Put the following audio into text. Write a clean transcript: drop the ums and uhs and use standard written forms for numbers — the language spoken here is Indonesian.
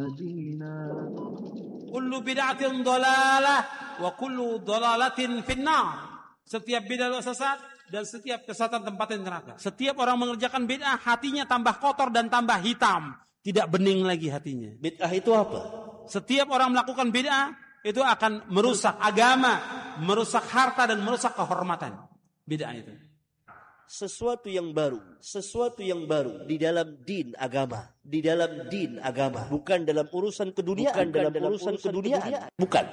Kullu bid'atin dhalalah wa kullu dhalalatin finnar. Setiap bid'ah sesat dan setiap kesesatan tempatnya neraka. Setiap orang mengerjakan bid'ah, hatinya tambah kotor dan tambah hitam, tidak bening lagi hatinya. Bid'ah itu apa? Setiap orang melakukan bid'ah itu akan merusak agama, merusak harta dan merusak kehormatan. Bid'ah itu sesuatu yang baru di dalam din agama, bukan dalam urusan keduniaan, bukan.